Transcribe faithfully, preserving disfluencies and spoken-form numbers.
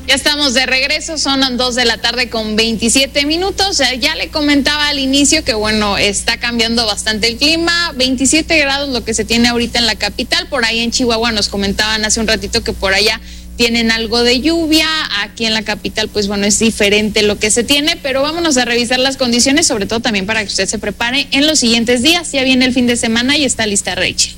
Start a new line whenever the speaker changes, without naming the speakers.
Ya estamos de regreso, son dos de la tarde con veintisiete minutos. Ya le comentaba al inicio que, bueno, está cambiando bastante el clima. veintisiete grados lo que se tiene ahorita en la capital. Por ahí en Chihuahua nos comentaban hace un ratito que por allá tienen algo de lluvia. Aquí en la capital, pues bueno, es diferente lo que se tiene, pero vámonos a revisar las condiciones, sobre todo también para que usted se prepare en los siguientes días. Ya viene el fin de semana y está lista Rachel.